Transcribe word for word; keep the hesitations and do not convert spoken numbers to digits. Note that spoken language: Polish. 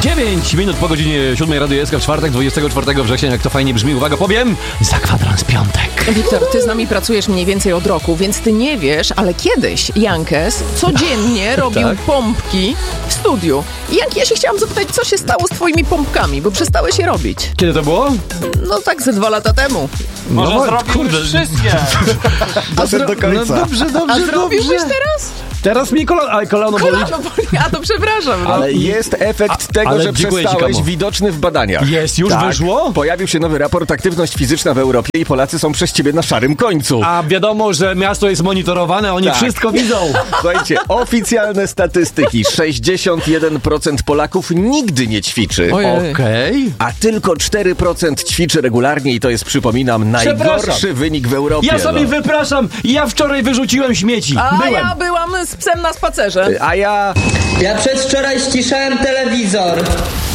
dziewięć minut po godzinie siódmej Radio S K w czwartek, dwudziestego czwartego września. Jak to fajnie brzmi, uwaga, powiem, za kwadrans piątek. Wiktor, ty z nami pracujesz mniej więcej od roku, więc ty nie wiesz, ale kiedyś Jankes codziennie robił Tak? pompki w studiu. I Janki, ja się chciałam zapytać, co się stało z twoimi pompkami, bo przestałeś je robić. Kiedy to było? No tak ze dwa lata temu. Może No, zrobił kurde. już wszystkie. Doszedł do końca. No dobrze, dobrze, A zrobiłbyś dobrze. teraz? Teraz mi kolano, a kolano boli. Kolano boli, a to przepraszam. No. Ale jest efekt A- tego, ale że dziękuję ci, przestałeś Kamo. widoczny w badaniach. Jest, już tak. wyszło? Pojawił się nowy raport Aktywność Fizyczna w Europie i Polacy są przez ciebie na szarym końcu. A wiadomo, że miasto jest monitorowane, oni Tak. wszystko widzą. Słuchajcie, oficjalne statystyki. sześćdziesiąt jeden procent Polaków nigdy nie ćwiczy. Okej. A tylko cztery procent ćwiczy regularnie i to jest, przypominam, najgorszy Przepraszam. wynik w Europie. Ja sobie no. wypraszam, ja wczoraj wyrzuciłem śmieci. A Byłem. ja byłam z psem na spacerze. A ja... Ja przedwczoraj ściszałem telewizor.